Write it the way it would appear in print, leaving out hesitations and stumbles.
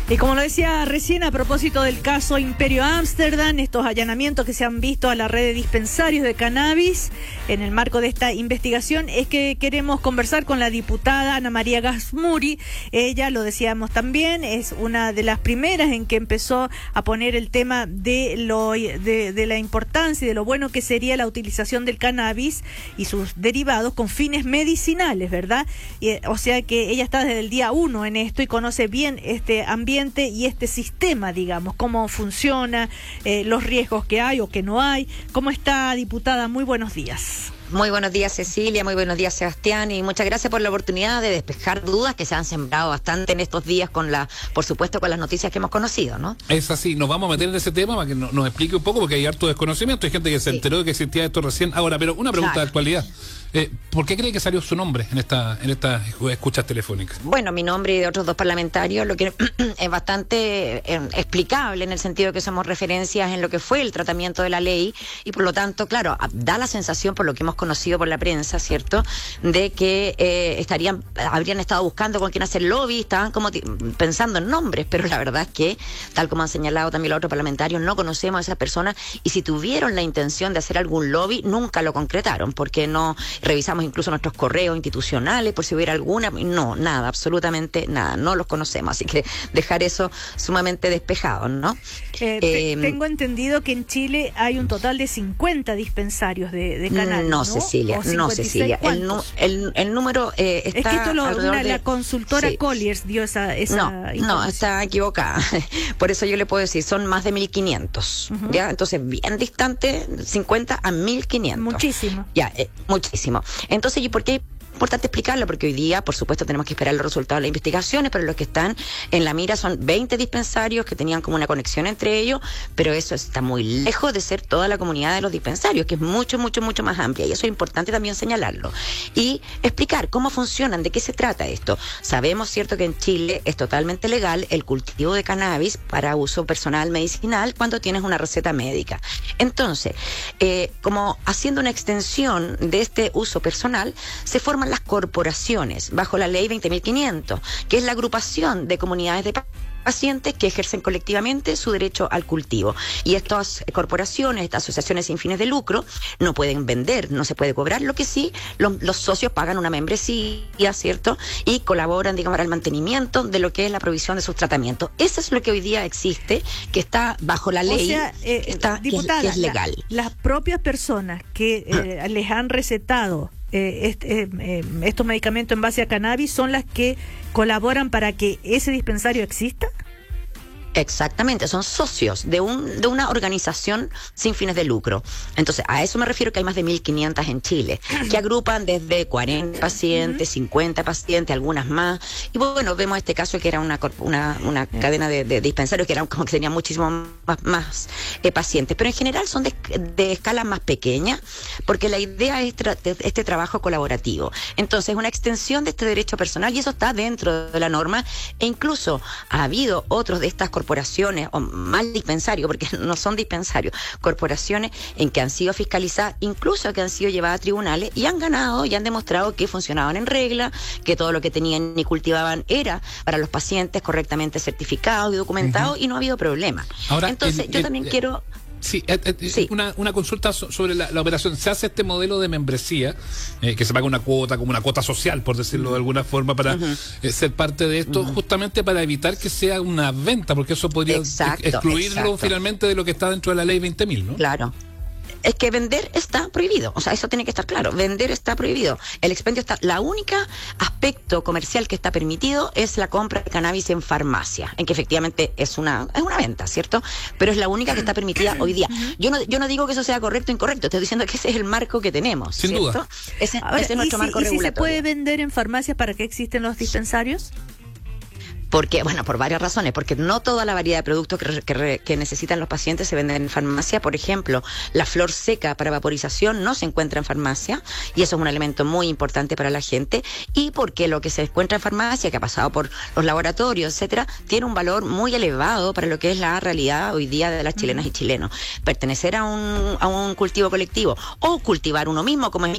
Y como lo decía recién, a propósito del caso Imperio Ámsterdam, estos allanamientos que se han visto a la red de dispensarios de cannabis, en el marco de esta investigación, es que queremos conversar con la diputada Ana María Gasmuri. Ella, lo decíamos también, es una de las primeras en que empezó a poner el tema de la importancia y de lo bueno que sería la utilización del cannabis y sus derivados con fines medicinales, ¿verdad? O sea que ella está desde el día 1 en esto y conoce bien este ambiente y este sistema, digamos, cómo funciona, los riesgos que hay o que no hay. ¿Cómo está, diputada? Muy buenos días. Muy buenos días, Cecilia, muy buenos días, Sebastián, y muchas gracias por la oportunidad de despejar dudas que se han sembrado bastante en estos días por supuesto, con las noticias que hemos conocido, ¿no? Es así, nos vamos a meter en ese tema para que nos explique un poco, porque hay harto desconocimiento, hay gente que se enteró de que existía esto recién. Ahora, pero una pregunta de actualidad. ¿Por qué cree que salió su nombre en estas escuchas telefónicas? Bueno, mi nombre y de otros dos parlamentarios, lo que es bastante explicable en el sentido que somos referencias en lo que fue el tratamiento de la ley y por lo tanto, claro, da la sensación por lo que hemos conocido por la prensa, ¿cierto?, de que habrían estado buscando con quién hacer lobby, estaban como pensando en nombres, pero la verdad es que, tal como han señalado también los otros parlamentarios, no conocemos a esas personas y si tuvieron la intención de hacer algún lobby, nunca lo concretaron, porque no revisamos incluso nuestros correos institucionales por si hubiera alguna, no, nada, absolutamente nada, no los conocemos, así que dejar eso sumamente despejado, ¿no? Tengo entendido que en Chile hay un total de 50 dispensarios de cannabis, ¿no? Cecilia, no, Cecilia, el número está... Es que esto la consultora Colliers dio esa No, está equivocada, por eso yo le puedo decir, son más de 1.500, ¿ya? Entonces, bien distante, 50 a 1.500. Muchísimo. Ya, muchísimo. Entonces, ¿y por qué? Importante explicarlo porque hoy día, por supuesto, tenemos que esperar los resultados de las investigaciones, pero los que están en la mira son 20 dispensarios que tenían como una conexión entre ellos, pero eso está muy lejos de ser toda la comunidad de los dispensarios, que es mucho, mucho, mucho más amplia, y eso es importante también señalarlo. Y explicar cómo funcionan, de qué se trata esto. Sabemos, cierto, que en Chile es totalmente legal el cultivo de cannabis para uso personal medicinal cuando tienes una receta médica. Entonces, como haciendo una extensión de este uso personal, se forman las corporaciones bajo la ley 20.500, que es la agrupación de comunidades de pacientes que ejercen colectivamente su derecho al cultivo. Y estas corporaciones, estas asociaciones sin fines de lucro, no pueden vender, no se puede cobrar, lo que sí, los socios pagan una membresía, ¿cierto? Y colaboran, digamos, al mantenimiento de lo que es la provisión de sus tratamientos. Eso es lo que hoy día existe, que está bajo la ley, diputada, que es legal. Las propias personas que les han recetado estos medicamentos en base a cannabis son las que colaboran para que ese dispensario exista. Exactamente, son socios de una organización sin fines de lucro. Entonces, a eso me refiero, que hay más de 1.500 en Chile, que agrupan desde 40 pacientes, 50 pacientes, algunas más. Y bueno, vemos este caso que era una cadena de dispensarios que eran como que tenían muchísimo más pacientes. Pero en general son de escala más pequeña, porque la idea es este trabajo colaborativo. Entonces, una extensión de este derecho personal, y eso está dentro de la norma, e incluso ha habido otros de estas corporaciones, o más dispensarios, porque no son dispensarios, corporaciones en que han sido fiscalizadas, incluso que han sido llevadas a tribunales y han ganado y han demostrado que funcionaban en regla, que todo lo que tenían y cultivaban era para los pacientes correctamente certificados y documentados, y no ha habido problema. Ahora, entonces, yo también quiero... Sí, una consulta sobre la operación. ¿Se hace este modelo de membresía, que se paga una cuota, como una cuota social, por decirlo de alguna forma, para ser parte de esto, justamente para evitar que sea una venta, porque eso podría excluirlo finalmente de lo que está dentro de la ley 20.000, ¿no? Claro. Es que vender está prohibido, o sea, eso tiene que estar claro, vender está prohibido, el expendio está, la única aspecto comercial que está permitido es la compra de cannabis en farmacia, en que efectivamente es una venta, ¿cierto? Pero es la única que está permitida hoy día. Yo no digo que eso sea correcto o incorrecto, estoy diciendo que ese es el marco que tenemos, sin ¿cierto? duda. Ese es nuestro marco regulatorio. ¿Y si se puede vender en farmacias, para qué existen los dispensarios? Porque, bueno, por varias razones, porque no toda la variedad de productos que necesitan los pacientes se venden en farmacia. Por ejemplo, la flor seca para vaporización no se encuentra en farmacia, y eso es un elemento muy importante para la gente, y porque lo que se encuentra en farmacia, que ha pasado por los laboratorios, etcétera, tiene un valor muy elevado para lo que es la realidad hoy día de las chilenas y chilenos. Pertenecer a un cultivo colectivo o cultivar uno mismo, como es